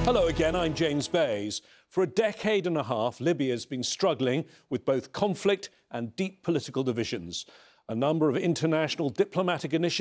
Hello again, I'm James Bays. For a decade and a half, Libya's been struggling with both conflict and deep political divisions. A number of international diplomatic initiatives